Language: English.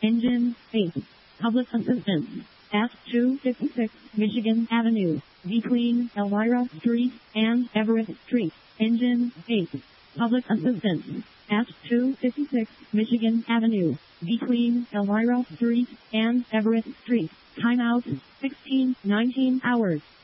Engine 8. Public assistance. S256 Michigan Avenue, between Elmira Street and Everett Street. Engine 8. Public assistance. S256 Michigan Avenue, between Elmira Street and Everett Street. Timeout 16:19 hours.